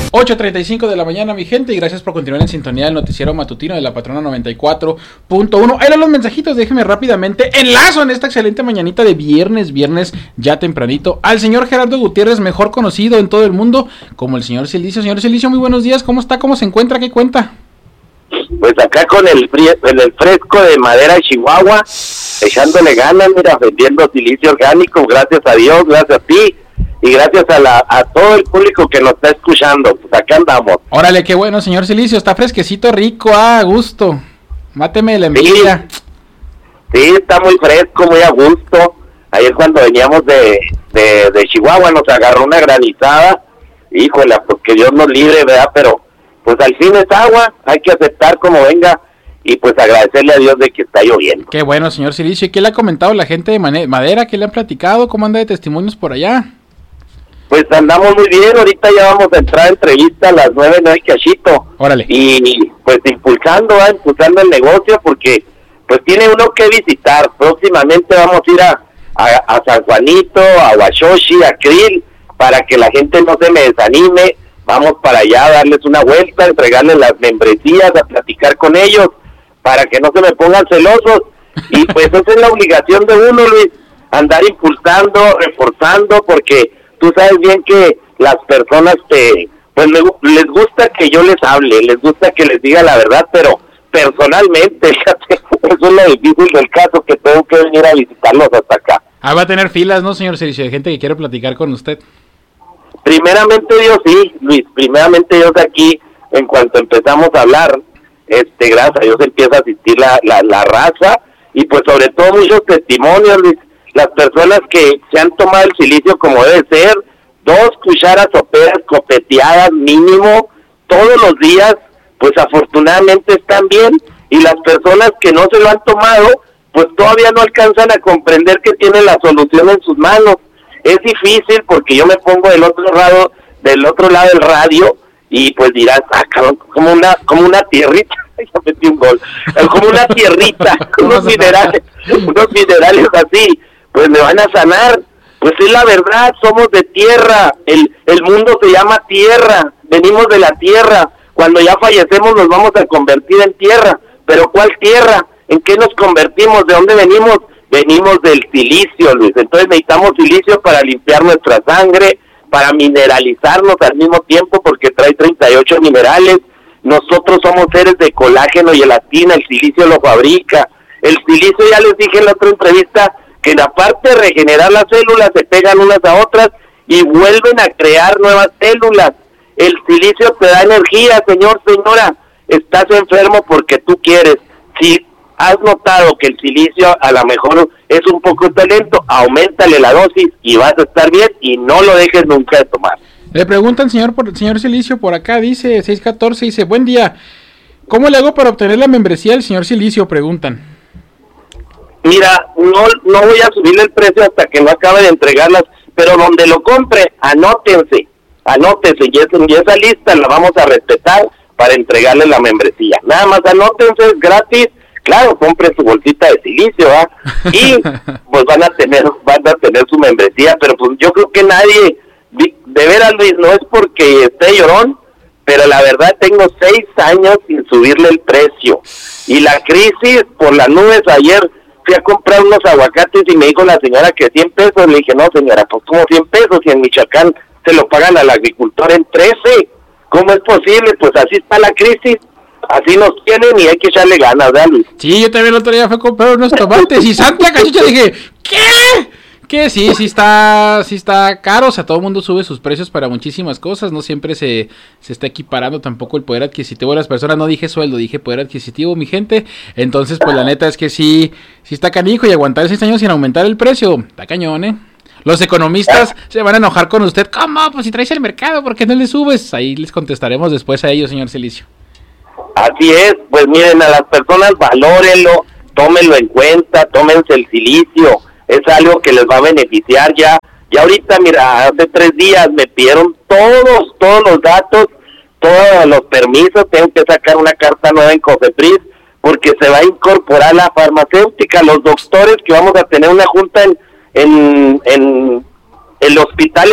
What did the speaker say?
8:35 de la mañana, mi gente, y gracias por continuar en sintonía del noticiero matutino de la Patrona 94.1. Ahí van los mensajitos, déjeme rápidamente enlazo en esta excelente mañanita de viernes ya tempranito, al señor Gerardo Gutiérrez, mejor conocido en todo el mundo como el señor Cilicio. Señor Cilicio, muy buenos días, ¿cómo está? ¿Cómo se encuentra? ¿Qué cuenta? Pues acá con el fresco de madera de Chihuahua, echándole ganas, mira, vendiendo silicio orgánico, gracias a Dios, gracias a ti. Y gracias a todo el público que nos está escuchando, pues acá andamos. Órale, qué bueno, señor Cilicio, está fresquecito, rico, a gusto. Máteme la envidia. Sí, está muy fresco, muy a gusto. Ayer cuando veníamos de Chihuahua nos agarró una granizada. Híjole, pues que Dios nos libre, ¿verdad? Pero pues al fin es agua, hay que aceptar como venga. Y pues agradecerle a Dios de que está lloviendo. Qué bueno, señor Cilicio. ¿Y qué le ha comentado la gente de Madera? ¿Qué le han platicado? ¿Cómo anda de testimonios por allá? Pues andamos muy bien, ahorita ya vamos a entrar a entrevista a las 9 cachito. Órale. Y pues impulsando el negocio porque pues tiene uno que visitar. Próximamente vamos a ir a San Juanito, a Huachochi, a Krill, para que la gente no se me desanime. Vamos para allá a darles una vuelta, entregarles las membresías, a platicar con ellos, para que no se me pongan celosos. Y pues esa es la obligación de uno, Luis, andar impulsando, reforzando, porque tú sabes bien que las personas pues les gusta que yo les hable, les gusta que les diga la verdad, pero personalmente, fíjate, eso es lo difícil del caso, que tengo que venir a visitarlos hasta acá. Va a tener filas, ¿no, señor Cilicio, de gente que quiere platicar con usted? Primeramente Dios sí, Luis, primeramente Dios aquí, en cuanto empezamos a hablar, gracias a Dios empieza a asistir la raza, y pues sobre todo muchos testimonios, Luis. Las personas que se han tomado el silicio como debe ser, 2 cucharas soperas copeteadas mínimo todos los días, pues afortunadamente están bien, y las personas que no se lo han tomado, pues todavía no alcanzan a comprender que tienen la solución en sus manos. Es difícil porque yo me pongo del otro lado del radio, y pues dirás, cabrón, como una tierrita, ya metí un gol, como una tierrita, unos minerales así, pues me van a sanar. Pues es la verdad, somos de tierra, el mundo se llama tierra, venimos de la tierra, cuando ya fallecemos nos vamos a convertir en tierra, pero ¿cuál tierra? ¿En qué nos convertimos? ¿De dónde venimos? Venimos del silicio, Luis. Entonces necesitamos silicio para limpiar nuestra sangre, para mineralizarnos al mismo tiempo, porque trae 38 minerales. Nosotros somos seres de colágeno y elastina, el silicio lo fabrica. El silicio, ya les dije en la otra entrevista, que en aparte de regenerar las células, se pegan unas a otras y vuelven a crear nuevas células. El silicio te da energía, señor, señora. Estás enfermo porque tú quieres. Si has notado que el silicio a lo mejor es un poco lento, auméntale la dosis y vas a estar bien, y no lo dejes nunca de tomar. Le preguntan, señor Cilicio, por acá, dice 614, dice, buen día, ¿cómo le hago para obtener la membresía del señor Cilicio? Preguntan. Mira, no voy a subirle el precio hasta que no acabe de entregarlas, pero donde lo compre, anótense, y esa lista la vamos a respetar para entregarle la membresía. Nada más anótense, es gratis. Claro, compren su bolsita de silicio, y pues van a tener su membresía, pero pues yo creo que nadie, de veras, Luis, no es porque esté llorón, pero la verdad tengo 6 años sin subirle el precio, y la crisis por las nubes. Ayer fui a comprar unos aguacates y me dijo la señora que 100 pesos, le dije, no señora, pues como 100 pesos, y en Michoacán se lo pagan al agricultor en 13, ¿cómo es posible? Pues así está la crisis. Así nos tienen y hay que echarle ganas, ¿verdad, Luis? Sí, yo también el otro día fui a comprar unos tomates y Santa Cachucha dije, ¿qué? Que sí está caro, o sea, todo el mundo sube sus precios para muchísimas cosas, no siempre se está equiparando tampoco el poder adquisitivo de las personas. No dije sueldo, dije poder adquisitivo, mi gente. Entonces, pues la neta es que sí está canijo, y aguantar 6 años sin aumentar el precio, está cañón, Los economistas se van a enojar con usted. ¿Cómo? Pues si traes el mercado, ¿por qué no le subes? Ahí les contestaremos después a ellos, señor Cilicio. Así es, pues miren, a las personas valórenlo, tómenlo en cuenta, tómense el silicio, es algo que les va a beneficiar ya. Y ahorita, mira, hace 3 días me pidieron todos los datos, todos los permisos, tengo que sacar una carta nueva en COFEPRIS, porque se va a incorporar la farmacéutica, los doctores, que vamos a tener una junta en el hospital